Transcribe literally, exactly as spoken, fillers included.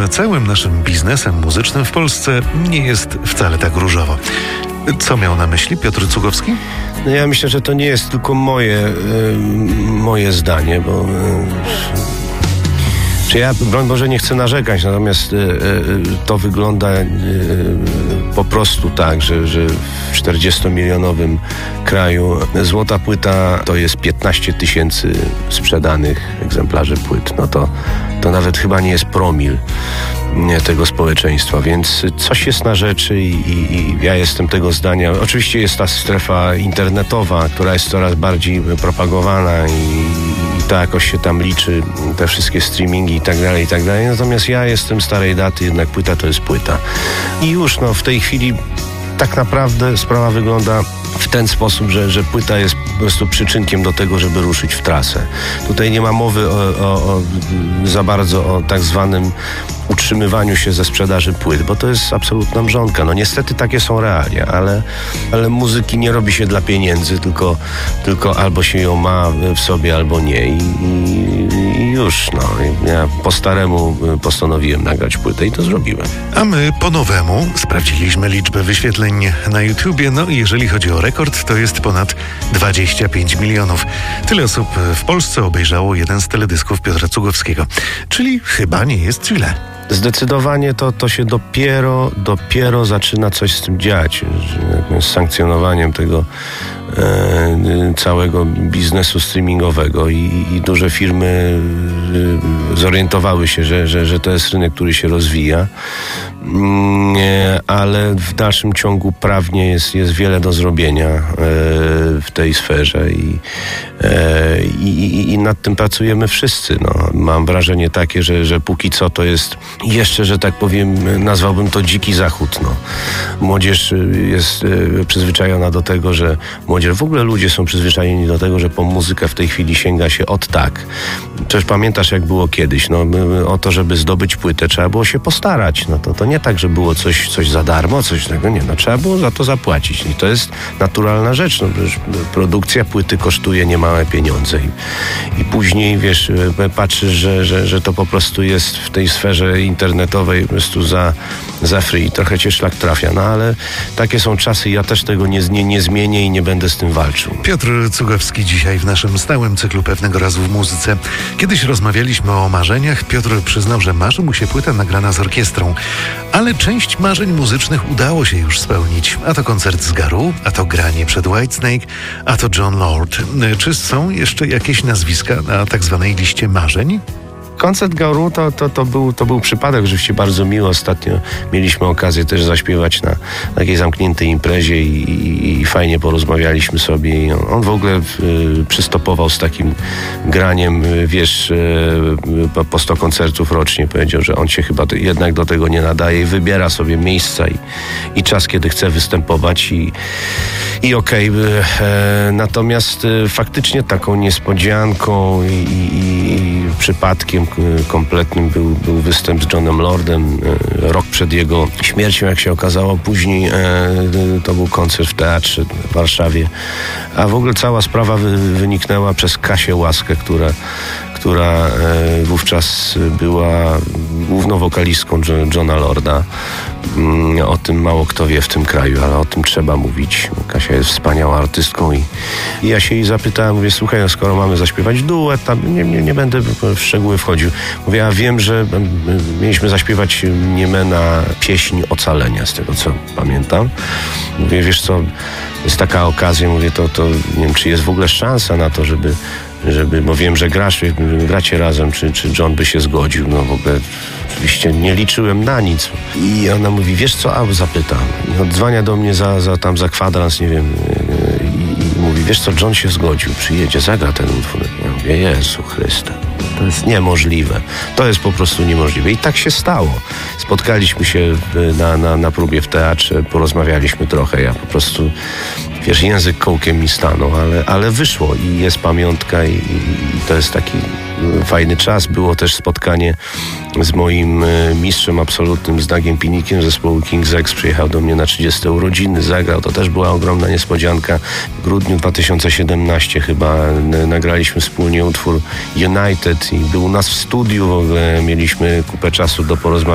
że całym naszym biznesem muzycznym w Polsce nie jest wcale tak różowo. Co miał na myśli Piotr Cugowski? No ja myślę, że to nie jest tylko moje, y, moje zdanie, bo... Y, Czy ja, broń Boże, nie chcę narzekać, natomiast y, y, to wygląda y, po prostu tak, że, że w czterdziestomilionowym kraju złota płyta to jest piętnaście tysięcy sprzedanych egzemplarzy płyt. No to, to nawet chyba nie jest promil nie, tego społeczeństwa, więc coś jest na rzeczy i, i, i ja jestem tego zdania. Oczywiście jest ta strefa internetowa, która jest coraz bardziej propagowana i, i to jakoś się tam liczy, te wszystkie streamingi i tak dalej, i tak dalej. Natomiast ja jestem starej daty, jednak płyta to jest płyta. I już no w tej chwili tak naprawdę sprawa wygląda w ten sposób, że, że płyta jest po prostu przyczynkiem do tego, żeby ruszyć w trasę. Tutaj nie ma mowy o, o, o, za bardzo o tak zwanym utrzymywaniu się ze sprzedaży płyt, bo to jest absolutna mrzonka. No niestety takie są realia, ale, ale muzyki nie robi się dla pieniędzy, tylko, tylko albo się ją ma w sobie, albo nie. I, i, i już, no. Ja po staremu postanowiłem nagrać płytę i to zrobiłem. A my po nowemu sprawdziliśmy liczbę wyświetleń na YouTubie. No i jeżeli chodzi o rekord, to jest ponad dwadzieścia pięć milionów. Tyle osób w Polsce obejrzało jeden z teledysków Piotra Cugowskiego. Czyli chyba nie jest źle. Zdecydowanie to, to się dopiero, dopiero zaczyna coś z tym dziać, z sankcjonowaniem tego e, całego biznesu streamingowego i, i duże firmy e, zorientowały się, że, że, że to jest rynek, który się rozwija, e, ale w dalszym ciągu prawnie jest, jest wiele do zrobienia e, w tej sferze i, e, i, i nad tym pracujemy wszyscy. No. Mam wrażenie takie, że, że póki co to jest jeszcze, że tak powiem, nazwałbym to dziki zachód. No. Młodzież jest przyzwyczajona do tego, że młodzież, w ogóle ludzie są przyzwyczajeni do tego, że po muzykę w tej chwili sięga się od tak. Przecież pamiętasz, jak było kiedyś. No, o to, żeby zdobyć płytę, trzeba było się postarać. No, to, to nie tak, że było coś, coś za darmo, coś tego, nie. No, trzeba było za to zapłacić. I to jest naturalna rzecz. No, produkcja płyty kosztuje niemałe pieniądze. I, i później, wiesz, patrzysz, że, że, że to po prostu jest w tej sferze internetowej po prostu za, za free. Trochę cię szlak trafia, no ale takie są czasy. Ja też tego nie, nie, nie zmienię i nie będę z tym walczył. Piotr Cugowski dzisiaj w naszym stałym cyklu Pewnego razu w muzyce. Kiedyś rozmawialiśmy o marzeniach. Piotr przyznał, że marzy mu się płyta nagrana z orkiestrą. Ale część marzeń muzycznych udało się już spełnić. A to koncert z Garou, a to granie przed Whitesnake, a to Jon Lord. Czy są jeszcze jakieś nazwiska na tak zwanej liście marzeń? Koncert Garou to, to, to, był, to był przypadek, rzeczywiście bardzo miło. Ostatnio mieliśmy okazję też zaśpiewać na takiej zamkniętej imprezie i, i, i fajnie porozmawialiśmy sobie. I on, on w ogóle y, przystopował z takim graniem, y, wiesz, y, po sto koncertów rocznie. Powiedział, że on się chyba to, jednak do tego nie nadaje i wybiera sobie miejsca i, i czas, kiedy chce występować i, i okej. Okay, y, natomiast y, faktycznie taką niespodzianką i, i, i przypadkiem kompletnym był, był występ z Jonem Lordem rok przed jego śmiercią, jak się okazało. Później e, to był koncert w teatrze w Warszawie. A w ogóle cała sprawa wy, wyniknęła przez Kasię Łaskę, która, która e, wówczas była główną wokalistką Jona Lorda. O tym mało kto wie w tym kraju, ale o tym trzeba mówić. Kasia jest wspaniałą artystką i, i ja się jej zapytałem, mówię, słuchaj, no skoro mamy zaśpiewać duet, tam nie, nie, nie będę w szczegóły wchodził. Mówię, a wiem, że mieliśmy zaśpiewać Niemena pieśń Ocalenia, z tego co pamiętam. Mówię, wiesz co, jest taka okazja, mówię, to, to nie wiem, czy jest w ogóle szansa na to, żeby żeby, bo wiem, że grasz, gracie razem, czy, czy John by się zgodził. No w ogóle oczywiście nie liczyłem na nic. I ona mówi, wiesz co, a zapytam. I odzwania do mnie za, za, tam za kwadrans, nie wiem, i, i mówi, wiesz co, John się zgodził, przyjedzie, zagra ten utwór. Ja mówię, Jezu Chryste, to jest niemożliwe. To jest po prostu niemożliwe. I tak się stało. Spotkaliśmy się na, na, na próbie w teatrze, porozmawialiśmy trochę, ja po prostu, wiesz, język kołkiem mi stanął, ale, ale wyszło i jest pamiątka i, i to jest taki fajny czas. Było też spotkanie z moim mistrzem absolutnym, z Dagiem Pinikiem z zespołu King's X. Przyjechał do mnie na trzydzieste urodziny, zagrał. To też była ogromna niespodzianka. W grudniu dwa tysiące siedemnastego chyba nagraliśmy wspólnie utwór United i był u nas w studiu. W ogóle mieliśmy kupę czasu do porozmawiania.